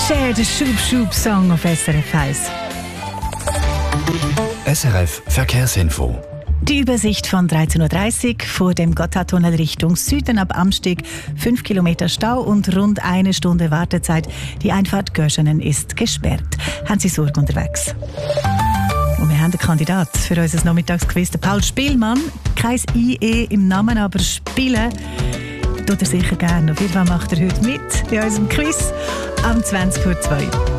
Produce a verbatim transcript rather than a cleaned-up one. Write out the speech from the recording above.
Cher, der Schub-Schub-Song auf S R F eins. S R F Verkehrsinfo. Die Übersicht von dreizehn Uhr dreißig vor dem Gotthardtunnel Richtung Süden ab Amsteg. fünf Kilometer Stau und rund eine Stunde Wartezeit. Die Einfahrt Göschenen ist gesperrt. Haben Sie Sorge unterwegs? Und wir haben einen Kandidat für unser Nachmittagsquiz, der Paul Spielmann. Kein I E im Namen, aber spielen tut er sicher gerne. Auf jeden Fall macht er heute mit in unserem Quiz am zwanzig Uhr zwei.